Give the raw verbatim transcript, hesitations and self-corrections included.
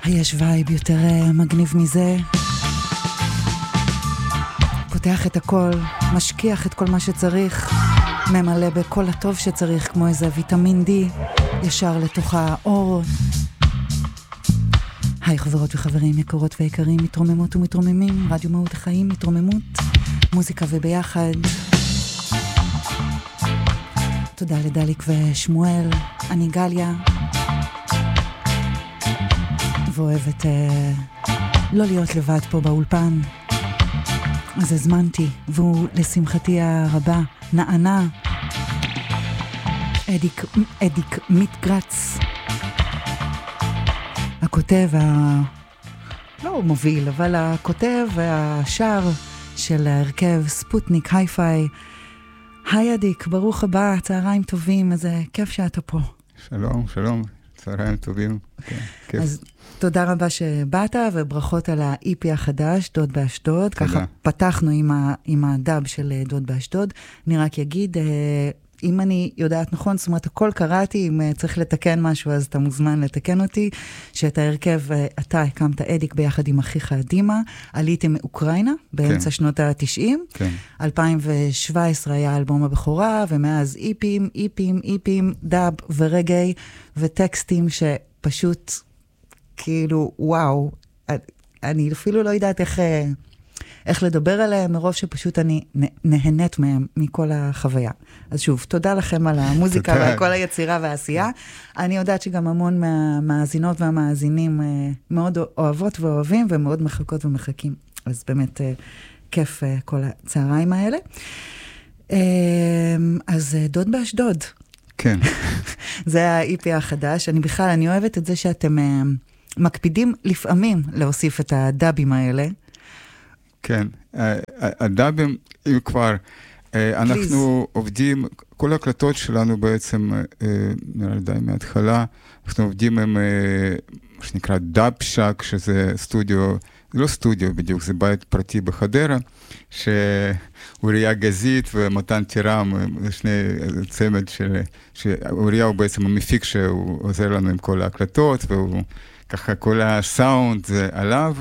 יש וייב יותר מגניב מזה. פותח את הכל, משכיח את כל מה שצריך, ממלא בכל הטוב שצריך, כמו איזה ויטמין די, ישר לתוך האור. היי חברות וחברים, יקרות ויקרים, מתרוממות ומתרוממים, רדיו מהות החיים, מתרוממות, מוזיקה וביחד. תודה לדליק ושמואל, אני גליה, ואוהבת אה, לא להיות לבד פה באולפן. אז הזמנתי, והוא לשמחתי הרבה נענה, אדיק, אדיק מיטגרץ, הכותב, ה... לא הוא מוביל, אבל הכותב והשר של הרכב ספוטניק היי-פיי. היי אדיק, ברוך הבא, צהריים טובים, איזה כיף שאתה פה. שלום, שלום, צהריים טובים. Okay, כיף. אז תודה רבה שבאת, וברכות על ה-אי פי החדש, דוד באשדוד. תודה. ככה פתחנו עם, ה, עם הדאב של דוד באשדוד. אני רק אגיד, אם אני יודעת נכון, זאת אומרת, הכל קראתי, אם צריך לתקן משהו, אז אתה מוזמן לתקן אותי, שאת ההרכב, אתה הקמת אדיק ביחד עם אחיך דימה, עליתם מאוקראינה, באמצע כן. שנות ה-תשעים. כן. אלפיים שבע עשרה היה אלבום הבכורה, ומאז איפים, איפים, איפים, דאב ורגעי, וטקסטים שפשוט, כאילו, וואו, אני אפילו לא יודעת איך, איך לדבר עליהם, מרוב שפשוט אני נהנית מהם, מכל החוויה. אז שוב, תודה לכם על המוזיקה ועל כל היצירה והעשייה. אני יודעת שגם המון מהמאזינות והמאזינים מאוד אוהבות ואוהבים, ומאוד מחכות ומחכים. אז באמת כיף כל הצהריים האלה. אז דוד באשדוד. כן. זה ה-אי פי החדש. אני בכלל, אני אוהבת את זה שאתם מקפידים לפעמים להוסיף את הדאבים האלה. כן. הדאבים, אם כבר, אנחנו עובדים, כל ההקלטות שלנו בעצם, נראה לי די מההתחלה, אנחנו עובדים עם מה שנקרא דאב שק, שזה סטודיו, זה לא סטודיו בדיוק, זה בית פרטי בחדרה, שאוריה גזית ומתן תירם, שני צמד של, שאוריה הוא בעצם המפיק שהוא עוזר לנו עם כל ההקלטות, והוא ככה כל הסאונד זה עליו,